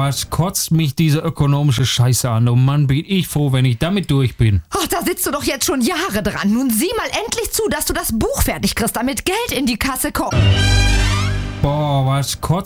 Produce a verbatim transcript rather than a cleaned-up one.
was kotzt mich diese ökonomische Scheiße an. Oh Mann, bin ich froh, wenn ich damit durch bin. Ach, da sitzt du doch jetzt schon Jahre dran. Nun sieh mal endlich zu, dass du das Buch fertig kriegst, damit Geld in die Kasse kommt. Boah, was kotzt